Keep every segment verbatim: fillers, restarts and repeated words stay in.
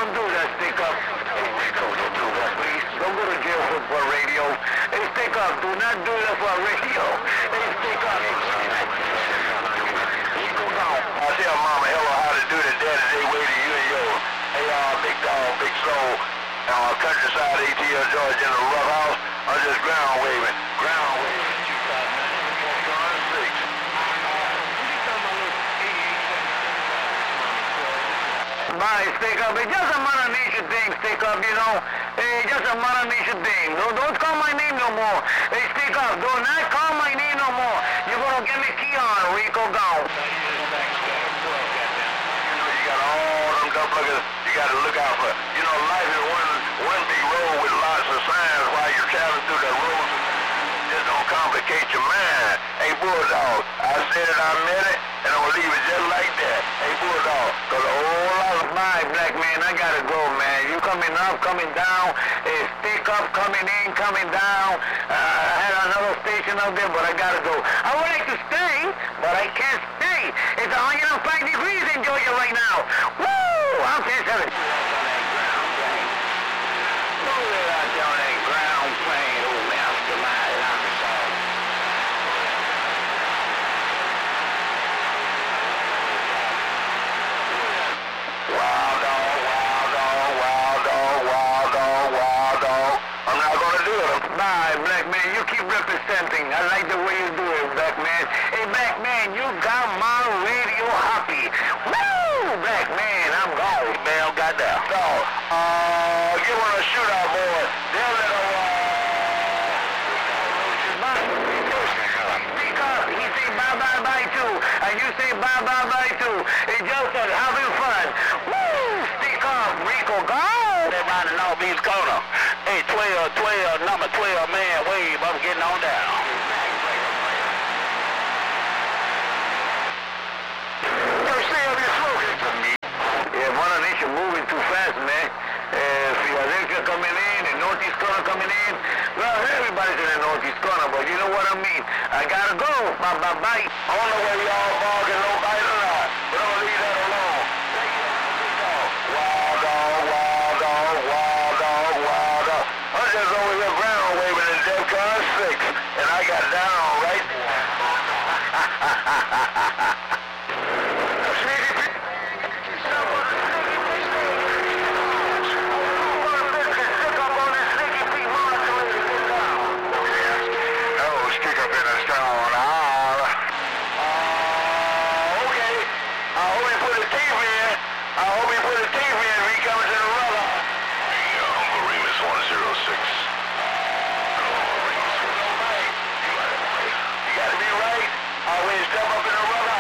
don't do that, stick up. Hey, Rico, don't do that, please. Don't go to jail for, for radio. Hey, stick up. Do not do that for radio. Hey, stick up. Rico, down. I tell Mama Hello how to do the daddy day way to you and yours. Hey, uh, big dog, big soul. Uh, countryside A T L Georgia in the rough house. I'm just ground waving. Ground waving. Bye, stick up. It's just a Mother Nature thing, stick up, you know. It's just a Mother Nature thing. Don't, don't call my name no more. Hey, stick up. Do not call my name no more. You're going to get me key on, Rico, go. You know, you got all them dumb lookers you got to look out for. You know, life is one, one big road with lots of signs while you're traveling through the roads. Just don't complicate your mind. Hey, Bulldog, I said it, I meant it, and I'm going to leave it just like that. Hey, Bulldog, because a whole lot of my black man, I got to go, man. You coming up, coming down, hey, stick up, coming in, coming down. Uh, I had another station out there, but I got to go. I would like to stay, but I can't stay. It's one hundred five degrees in Georgia right now. Woo! I'm ten seven. Representing. I like the way you do it, Black Man. Hey, Black Man, you got my radio happy. Woo! Black Man, I'm gone. Man, got that. So, uh, give her a shootout, boy. They'll let her, uh... Speak up. He say bye-bye-bye, too. And you say bye-bye-bye, too. It's just that having fun. Woo! Stick up, Rico, go! They're riding off East Corner. Hey, twelve, twelve, number twelve, man, wave, I'm getting on down. Yo, stay up your smoking. Yeah, Mother Nature moving too fast, man. Uh, Philadelphia coming in, and Northeast Corner coming in. Well, everybody's in the Northeast Corner, but you know what I mean. I gotta go. Bye, bye, bye. I don't know whether y'all bargain, no bite or not, but I'm gonna leave that alone. Wild dog, wild dog, wild dog, wild dog. I'm just over here ground waving in DEFCON six, and I got down right oh, stick up in a stone. Ah. Uh, okay. I hope he put his teeth in. I hope he put his teeth in if he comes in the rubber. Uncle Remus one zero six. You gotta be right. Always step up in the rubber.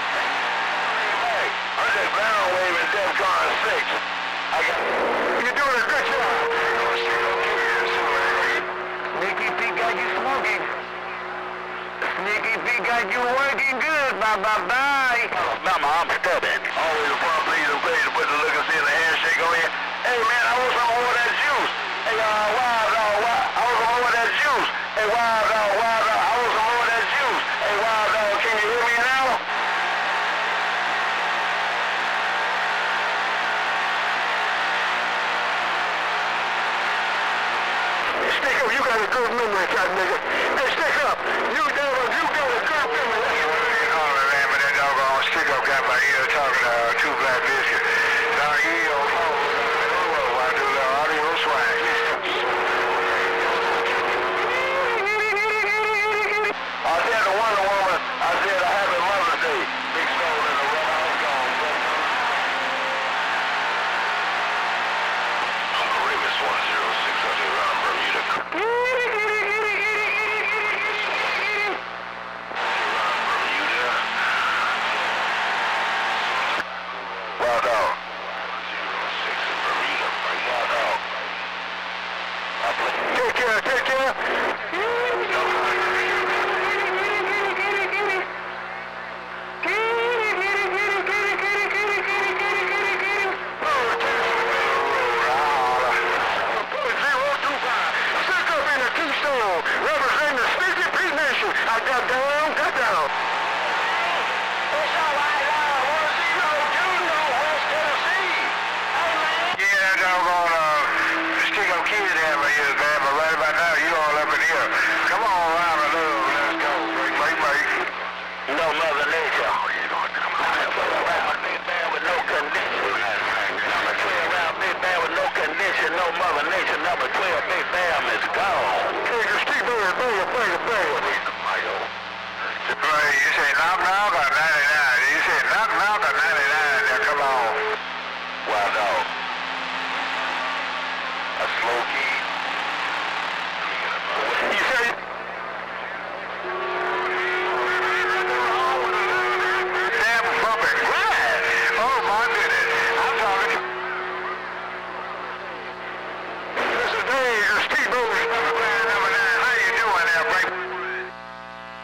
I'm just ground waving DEFCON six. I got... You're doing a good job. Sneaky Pete got you smoking. Sneaky Pete got you working good. Bye bye bye. Mama, I'm stubborn. Always a fun, please, and please to put the look and see the handshake on you. Hey man, I want some more of that juice. Hey, uh, wild dog, wild. I want some more of that juice. Hey, wild dog, wild dog. I want some more of that juice. Hey, wild dog, can you hear me now? Stick up, you got a good memory, cat nigga. Hey, stick up. You got a, you got a good memory. You know, man, but that doggone stick up got my ear talking to uh, two black biscuits.